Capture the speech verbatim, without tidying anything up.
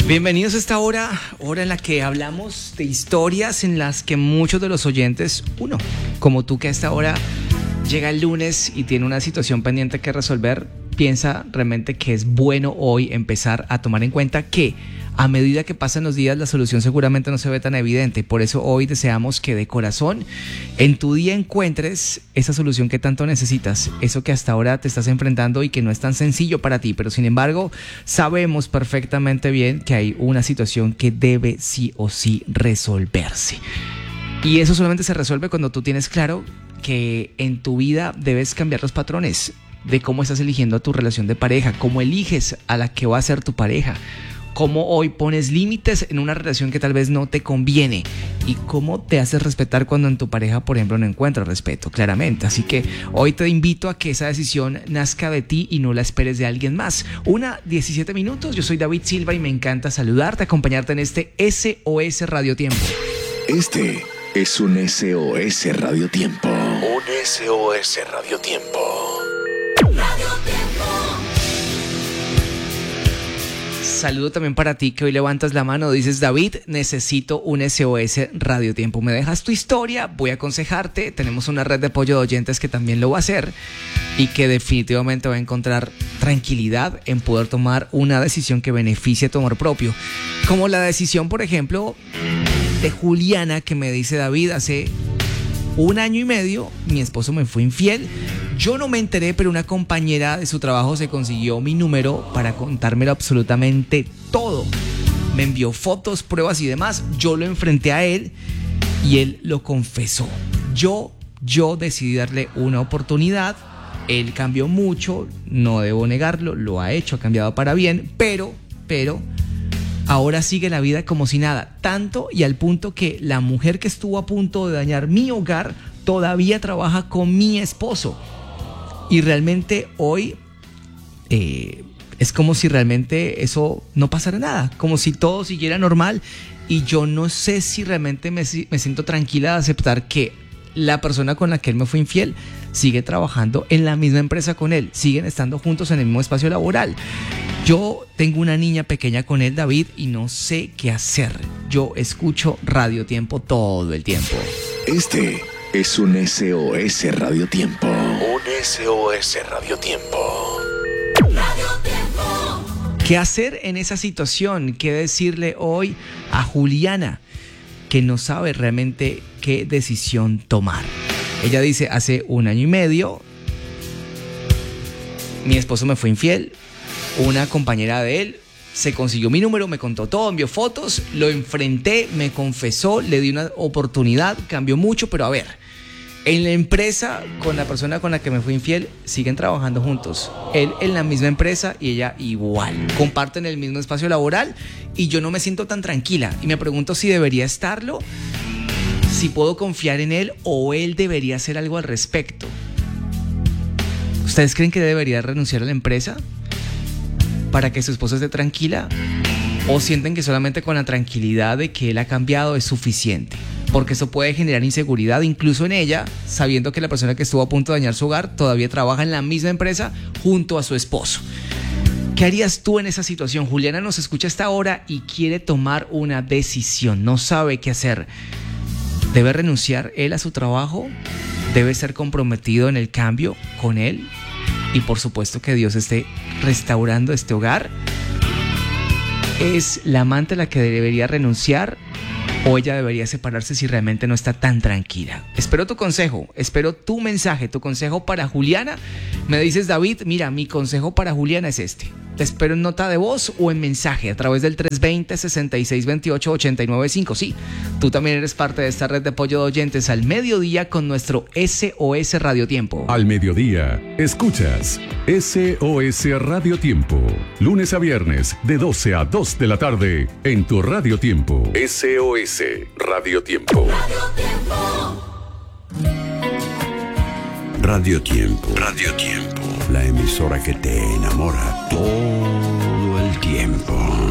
Bienvenidos a esta hora, hora en la que hablamos de historias en las que muchos de los oyentes, uno, como tú que a esta hora llega el lunes y tiene una situación pendiente que resolver, piensa realmente que es bueno hoy empezar a tomar en cuenta que a medida que pasan los días la solución seguramente no se ve tan evidente. Por eso hoy deseamos que de corazón en tu día encuentres esa solución que tanto necesitas, eso que hasta ahora te estás enfrentando y que no es tan sencillo para ti, pero sin embargo sabemos perfectamente bien que hay una situación que debe sí o sí resolverse. Y eso solamente se resuelve cuando tú tienes claro que en tu vida debes cambiar los patrones de cómo estás eligiendo a tu relación de pareja, cómo eliges a la que va a ser tu pareja, cómo hoy pones límites en una relación que tal vez no te conviene y cómo te haces respetar cuando en tu pareja, por ejemplo, no encuentras respeto, claramente. Así que hoy te invito a que esa decisión nazca de ti y no la esperes de alguien más. Una, diecisiete minutos, yo soy David Silva y me encanta saludarte, acompañarte en este S O S Radio Tiempo. Este es un S O S Radio Tiempo. Un S O S Radio Tiempo. Radio Tiempo. Saludo también para ti que hoy levantas la mano, dices: David, necesito un S O S Radio Tiempo. Me dejas tu historia, voy a aconsejarte. Tenemos una red de apoyo de oyentes que también lo va a hacer y que definitivamente va a encontrar tranquilidad en poder tomar una decisión que beneficie tu amor propio. Como la decisión, por ejemplo, de Juliana, que me dice: David, hace un año y medio mi esposo me fue infiel. Yo no me enteré, pero una compañera de su trabajo se consiguió mi número para contármelo absolutamente todo. Me envió fotos, pruebas y demás. Yo lo enfrenté a él y él lo confesó. Yo, yo decidí darle una oportunidad. Él cambió mucho, no debo negarlo, lo ha hecho, ha cambiado para bien, pero, pero... ahora sigue la vida como si nada, tanto y al punto que la mujer que estuvo a punto de dañar mi hogar todavía trabaja con mi esposo. Y realmente hoy eh, es como si realmente eso no pasara nada, como si todo siguiera normal. Y yo no sé si realmente me, me siento tranquila de aceptar que la persona con la que él me fue infiel sigue trabajando en la misma empresa con él, siguen estando juntos en el mismo espacio laboral. Yo tengo una niña pequeña con él, David, y no sé qué hacer. Yo escucho Radio Tiempo todo el tiempo. Este es un S O S Radio Tiempo. Un S O S Radio Tiempo. Radio Tiempo. ¿Qué hacer en esa situación? ¿Qué decirle hoy a Juliana, que no sabe realmente qué decisión tomar? Ella dice: hace un año y medio mi esposo me fue infiel. Una compañera de él se consiguió mi número, me contó todo, envió fotos, lo enfrenté, me confesó, le di una oportunidad, cambió mucho, pero a ver, en la empresa con la persona con la que me fui infiel siguen trabajando juntos. Él en la misma empresa y ella igual. Comparten el mismo espacio laboral y yo no me siento tan tranquila. Y me pregunto si debería estarlo, si puedo confiar en él o él debería hacer algo al respecto. ¿Ustedes creen que debería renunciar a la empresa para que su esposa esté tranquila? ¿O sienten que solamente con la tranquilidad de que él ha cambiado es suficiente? Porque eso puede generar inseguridad incluso en ella, sabiendo que la persona que estuvo a punto de dañar su hogar todavía trabaja en la misma empresa junto a su esposo. ¿Qué harías tú en esa situación? Juliana nos escucha a esta hora y quiere tomar una decisión, no sabe qué hacer. ¿Debe renunciar él a su trabajo? ¿Debe ser comprometido en el cambio con él? Y por supuesto que Dios esté restaurando este hogar. ¿Es la amante la que debería renunciar o ella debería separarse si realmente no está tan tranquila? Espero tu consejo, espero tu mensaje, tu consejo para Juliana. Me dices: David, mira, mi consejo para Juliana es este. Te espero en nota de voz o en mensaje a través del tres dos cero, seis seis dos ocho, ocho nueve cinco. Sí, tú también eres parte de esta red de apoyo de oyentes al mediodía con nuestro S O S Radio Tiempo. Al mediodía, escuchas S O S Radio Tiempo. Lunes a viernes, de doce a dos de la tarde, en tu Radio Tiempo. S O S Radio Tiempo. Radio Tiempo. Radio Tiempo. Radio Tiempo. La emisora que te enamora todo el tiempo.